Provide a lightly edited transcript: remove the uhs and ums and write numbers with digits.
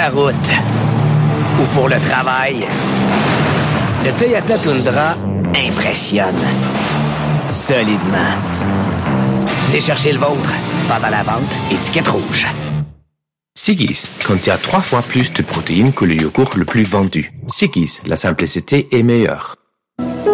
la route ou pour le travail, le Toyota Tundra impressionne solidement. Venez chercher le vôtre pendant la vente, étiquette rouge. Siggi's contient 3 fois plus de protéines que le yogourt le plus vendu. Siggi's, la simplicité est meilleure.